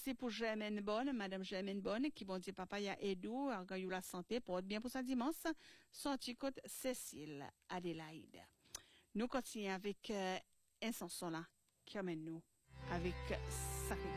Merci pour Germaine Bonne, Madame Germaine Bonne, qui bon dit papa ya Edou, organ la santé, porte bien pour sa dimanche. Sorti côte Cécile, Adélaïde. Nous continuons avec un chanson là, qui amène nous avec Sacré